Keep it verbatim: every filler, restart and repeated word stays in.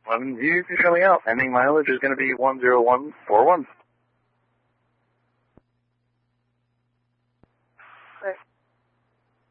eleven views are showing out. Ending mileage is going to be one zero one four one. Right.